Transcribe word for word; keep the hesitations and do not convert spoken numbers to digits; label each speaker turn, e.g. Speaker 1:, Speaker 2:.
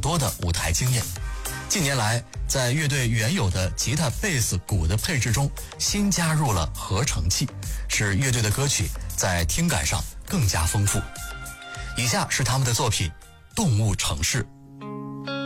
Speaker 1: 多的舞台经验。近年来，在乐队原有的吉他、贝斯、鼓的配置中，新加入了合成器，使乐队的歌曲在听感上更加丰富。以下是他们的作品《动物城市》。